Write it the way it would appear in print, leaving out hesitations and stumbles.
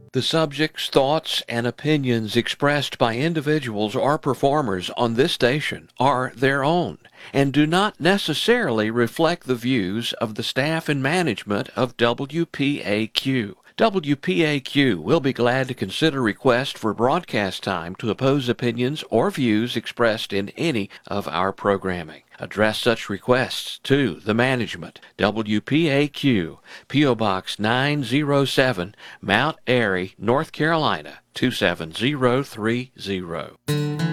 The subjects, thoughts, and opinions expressed by individuals or performers on this station are their own and do not necessarily reflect the views of the staff and management of WPAQ. WPAQ will be glad to consider requests for broadcast time to oppose opinions or views expressed in any of our programming. Address such requests to the management, WPAQ, P.O. Box 907, Mount Airy, North Carolina, 27030.